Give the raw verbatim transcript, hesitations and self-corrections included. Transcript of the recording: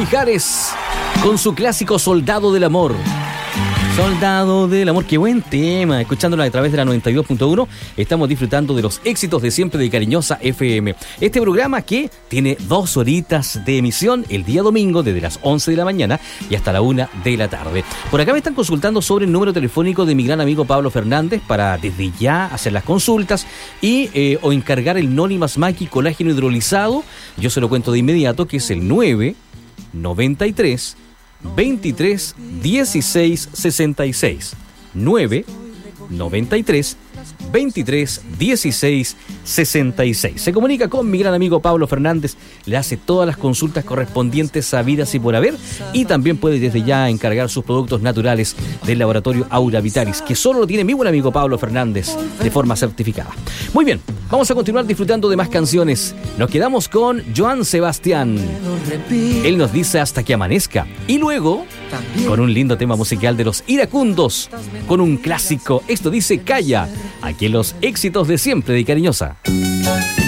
Mijares con su clásico Soldado del Amor. Soldado del Amor, qué buen tema. Escuchándolo a través de la noventa y dos punto uno, estamos disfrutando de los éxitos de siempre de Cariñosa F M. Este programa que tiene dos horitas de emisión el día domingo desde las once de la mañana y hasta la una de la tarde. Por acá me están consultando sobre el número telefónico de mi gran amigo Pablo Fernández para desde ya hacer las consultas y eh, o encargar el Nolimas Maqui colágeno hidrolizado. Yo se lo cuento de inmediato, que es el nueve noventa y tres veintitrés dieciséis sesenta y seis. nueve noventa y tres veintitrés dieciséis sesenta y seis. Se comunica con mi gran amigo Pablo Fernández, le hace todas las consultas correspondientes sabidas y por haber, y también puede desde ya encargar sus productos naturales del laboratorio Aura Vitalis, que solo lo tiene mi buen amigo Pablo Fernández de forma certificada. Muy bien, vamos a continuar disfrutando de más canciones. Nos quedamos con Joan Sebastián. Él nos dice Hasta que amanezca, y luego con un lindo tema musical de los Iracundos, con un clásico. Esto dice Calla, aquí en los éxitos de siempre de Cariñosa.